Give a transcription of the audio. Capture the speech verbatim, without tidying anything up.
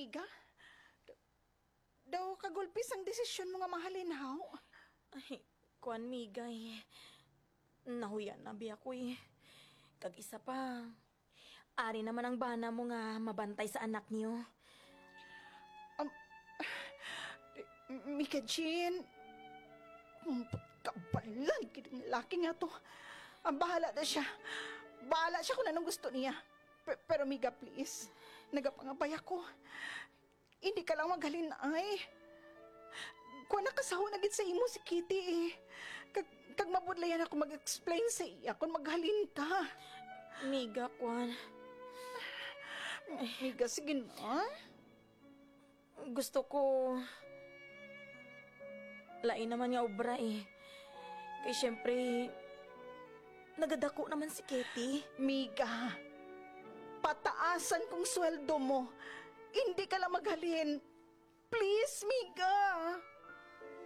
miga? D- Daw kagulpis ang desisyon mo nga mahalin, haw? Ay, kuan migay. Nahuyan na biya ko eh. Kag isa pa, ari naman ang bana mo nga mabantay sa anak niyo. Mika Jean, kumpot kabalan, kiting laki nga to. Ang bahala na siya. Bahala siya kung anong gusto niya. P- pero Miga, please, nagapangabay ako. Hindi ka lang maghalin ay. Kung nakasaho na gid sa imo si Kitty eh. Kag, kag mabudlayan ako mag-explain sa iya kung maghalin ka. Miga, kuan. Miga, sige na. Gusto ko... Lain naman nga obra eh. Kaya syempre, nagadako naman si Katie. Miga, pataasan kong sweldo mo. Hindi ka lang maghalin. Please,